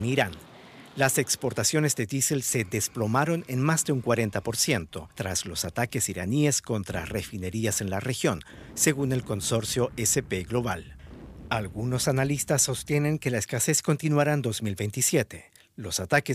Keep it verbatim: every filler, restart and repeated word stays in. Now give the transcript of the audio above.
Irán. Las exportaciones de diésel se desplomaron en más de un cuarenta por ciento tras los ataques iraníes contra refinerías en la región, según el consorcio S P Global. Algunos analistas sostienen que la escasez continuará en dos mil veintisiete. Los ataques